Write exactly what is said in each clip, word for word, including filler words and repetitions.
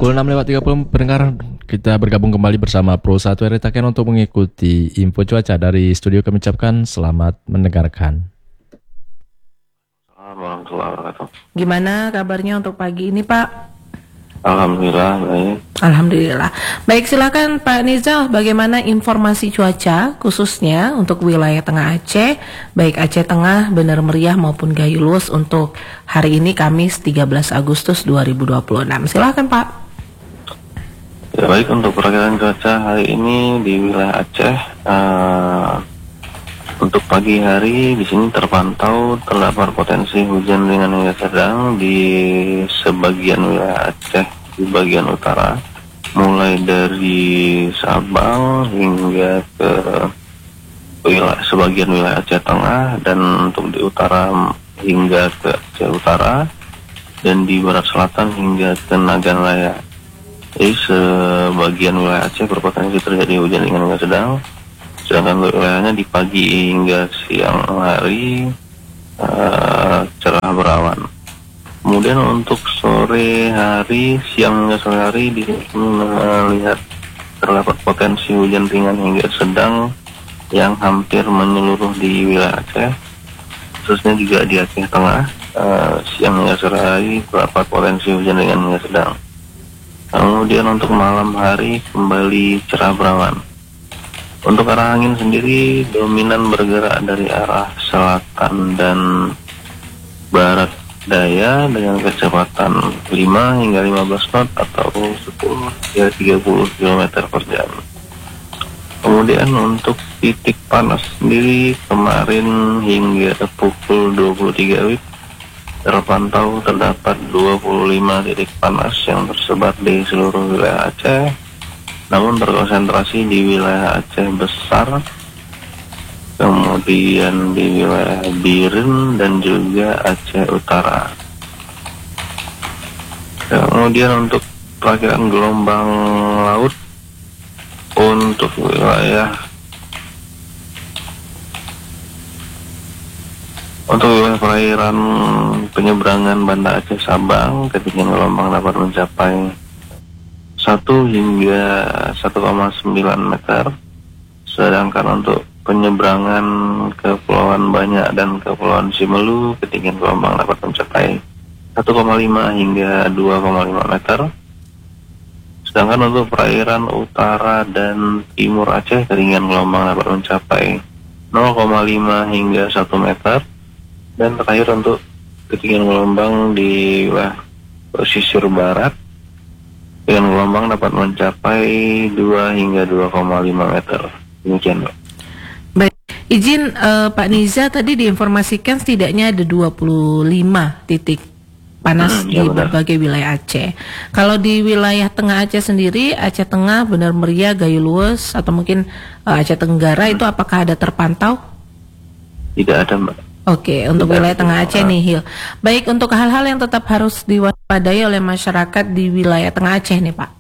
Pukul enam lewat tiga puluh pendengar, kita bergabung kembali bersama Pro satu R I Taken untuk mengikuti info cuaca dari studio. Kami ucapkan selamat mendengarkan. Assalamualaikum warahmatullahi wabarakatuh. Gimana kabarnya untuk pagi ini, Pak? Alhamdulillah baik. Alhamdulillah. Baik, silakan Pak Nizal, bagaimana informasi cuaca khususnya untuk wilayah Tengah Aceh, baik Aceh Tengah, Bener Meriah maupun Gayo Luas untuk hari ini Kamis tiga belas Agustus dua ribu dua puluh enam. Silakan Pak. Ya, baik, untuk perakiraan cuaca hari ini di wilayah Aceh, uh, untuk pagi hari di sini terpantau terdapat potensi hujan ringan hingga sedang di sebagian wilayah Aceh di bagian utara, mulai dari Sabang hingga ke wilayah, sebagian wilayah Aceh Tengah, dan untuk di utara hingga ke Aceh Utara, dan di barat selatan hingga ke Nagan Raya. Jadi sebagian wilayah Aceh berpotensi terjadi hujan ringan hingga sedang, sedangkan untuk wilayahnya di pagi hingga siang hari uh, cerah berawan. Kemudian untuk sore hari, siang hingga sore hari di sini melihat terdapat potensi hujan ringan hingga sedang yang hampir menyeluruh di wilayah Aceh, khususnya juga di Aceh Tengah. Uh, siang hingga sore hari terdapat potensi hujan ringan hingga sedang. Kemudian untuk malam hari kembali cerah berawan. Untuk arah angin sendiri dominan bergerak dari arah selatan dan barat daya dengan kecepatan lima hingga lima belas knot atau sepuluh hingga tiga puluh kilometer per jam. Kemudian untuk titik panas sendiri kemarin hingga pukul dua puluh tiga W I B terpantau terdapat dua puluh lima titik panas yang tersebar di seluruh wilayah Aceh, namun terkonsentrasi di wilayah Aceh Besar, kemudian di wilayah Biren dan juga Aceh Utara. Kemudian untuk perakiran gelombang laut untuk wilayah untuk wilayah perairan penyeberangan Banda Aceh Sabang, ketinggian gelombang dapat mencapai satu hingga satu koma sembilan meter, sedangkan untuk penyeberangan Kepulauan Banyak dan Kepulauan Simelu ketinggian gelombang dapat mencapai satu koma lima hingga dua koma lima meter, sedangkan untuk perairan utara dan timur Aceh ketinggian gelombang dapat mencapai nol koma lima hingga satu meter, dan terakhir untuk ketinggian gelombang di wilayah pesisir barat dengan gelombang dapat mencapai dua hingga dua koma lima meter. Demikian, Pak. Baik, izin uh, Pak Niza, tadi diinformasikan setidaknya ada dua puluh lima titik panas hmm, di ya berbagai wilayah Aceh. Kalau di wilayah Tengah Aceh sendiri, Aceh Tengah, Bener Meriah, Gayo Luas, atau mungkin uh, Aceh Tenggara, hmm. itu apakah ada terpantau? Tidak ada, Mbak. Oke, untuk Tidak wilayah ada. Tengah Aceh nih, Hil. Baik, untuk hal-hal yang tetap harus diwaspadai oleh masyarakat di wilayah Tengah Aceh nih, Pak.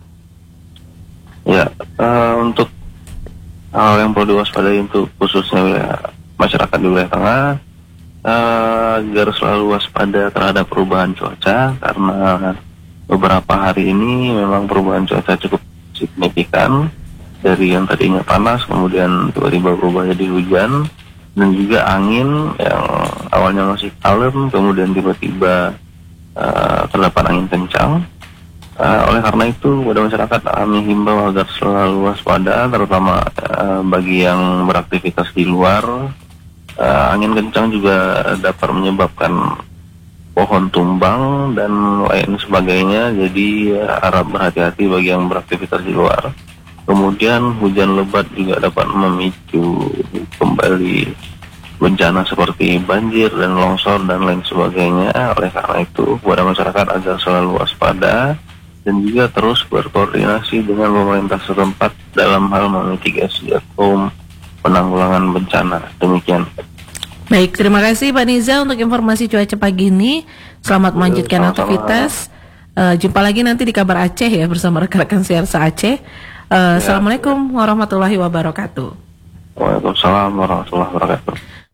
Ya, uh, untuk hal yang perlu diwaspadai untuk khususnya wilayah masyarakat di wilayah Tengah, uh, agar selalu waspada terhadap perubahan cuaca, karena beberapa hari ini memang perubahan cuaca cukup signifikan, dari yang tadinya panas kemudian tiba-tiba berubah jadi hujan, dan juga angin yang awalnya masih kalem kemudian tiba-tiba uh, terdapat angin kencang. Uh, oleh karena itu pada masyarakat kami himbau agar selalu waspada, terutama uh, bagi yang beraktivitas di luar. Uh, angin kencang juga dapat menyebabkan pohon tumbang dan lain sebagainya, jadi uh, harap berhati-hati bagi yang beraktivitas di luar. Kemudian hujan lebat juga dapat memicu kembali bencana seperti banjir dan longsor dan lain sebagainya. Oleh karena itu kepada masyarakat agar selalu waspada dan juga terus berkoordinasi dengan pemerintah setempat dalam hal memitigasi atau penanggulangan bencana. Demikian. Baik, terima kasih Pak Niza untuk informasi cuaca pagi ini. Selamat melanjutkan aktivitas. Uh, jumpa lagi nanti di Kabar Aceh ya bersama rekan-rekan Siarsa Aceh. Uh, ya, Assalamualaikum warahmatullahi wabarakatuh. Waalaikumsalam warahmatullahi wabarakatuh.